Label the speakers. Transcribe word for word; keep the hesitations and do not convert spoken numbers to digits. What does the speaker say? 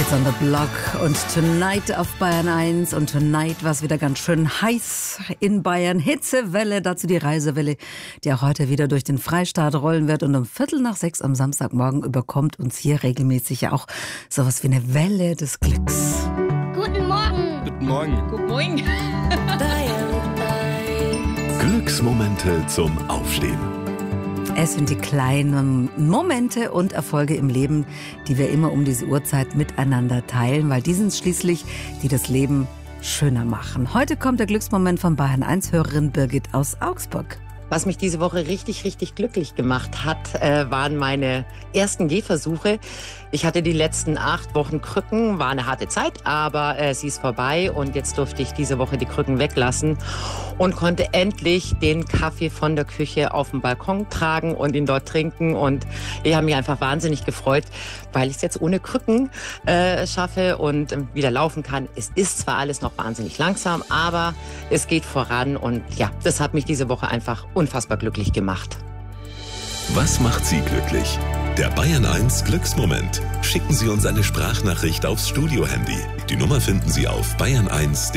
Speaker 1: Kids on the Block und Tonight auf Bayern eins. Und Tonight war es wieder ganz schön heiß in Bayern. Hitzewelle, dazu die Reisewelle, die auch heute wieder durch den Freistaat rollen wird. Und um Viertel nach sechs am Samstagmorgen überkommt uns hier regelmäßig ja auch sowas wie eine Welle des Glücks.
Speaker 2: Guten Morgen.
Speaker 3: Guten Morgen.
Speaker 2: Guten Morgen.
Speaker 4: Glücksmomente zum Aufstehen.
Speaker 1: Es sind die kleinen Momente und Erfolge im Leben, die wir immer um diese Uhrzeit miteinander teilen, weil die sind schließlich, die das Leben schöner machen. Heute kommt der Glücksmoment von Bayern eins Hörerin Birgit aus Augsburg.
Speaker 5: Was mich diese Woche richtig, richtig glücklich gemacht hat, äh, waren meine ersten Gehversuche. Ich hatte die letzten acht Wochen Krücken, war eine harte Zeit, aber äh, sie ist vorbei und jetzt durfte ich diese Woche die Krücken weglassen und konnte endlich den Kaffee von der Küche auf den Balkon tragen und ihn dort trinken. Und ich habe mich einfach wahnsinnig gefreut, weil ich es jetzt ohne Krücken äh, schaffe und äh, wieder laufen kann. Es ist zwar alles noch wahnsinnig langsam, aber es geht voran und ja, das hat mich diese Woche einfach unfassbar glücklich gemacht.
Speaker 4: Was macht Sie glücklich? Der Bayern eins Glücksmoment. Schicken Sie uns eine Sprachnachricht aufs Studio-Handy. Die Nummer finden Sie auf bayern eins punkt de.